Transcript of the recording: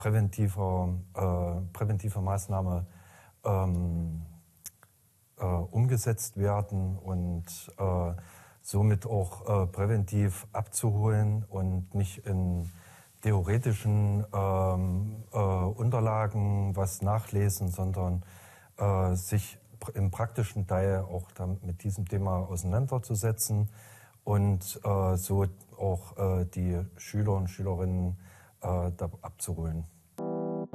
präventive Maßnahme umgesetzt werden und somit auch präventiv abzuholen und nicht in theoretischen Unterlagen was nachlesen, sondern sich im praktischen Teil auch mit diesem Thema auseinanderzusetzen und so auch die Schüler und Schülerinnen da abzuholen.